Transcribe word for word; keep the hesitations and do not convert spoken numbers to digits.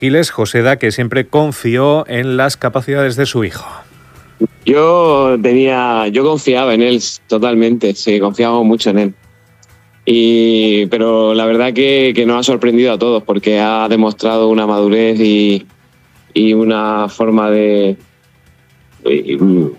Quiles, Joseda, que siempre confió en las capacidades de su hijo. Yo tenía, yo confiaba en él totalmente, sí, confiaba mucho en él. Y, pero la verdad que, que nos ha sorprendido a todos porque ha demostrado una madurez y, y una forma de,